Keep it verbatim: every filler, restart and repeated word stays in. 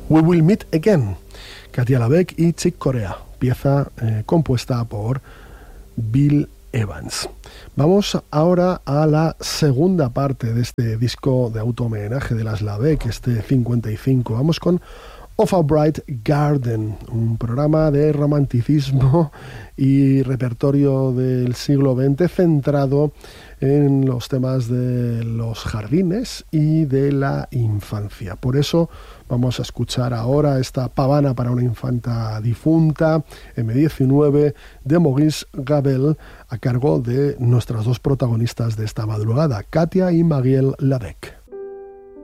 We Will Meet Again, Katia LaBeck y Chick Corea, pieza eh, compuesta por Bill Evans. Vamos ahora a la segunda parte de este disco de auto-homenaje de las LaBeck, este cincuenta y cinco. Vamos con Of a Bright Garden, un programa de romanticismo y repertorio del siglo veinte centrado en los temas de los jardines y de la infancia. Por eso vamos a escuchar ahora esta pavana para una infanta difunta, eme diecinueve, de Maurice Ravel, a cargo de nuestras dos protagonistas de esta madrugada, Katia y Marielle LaBeck.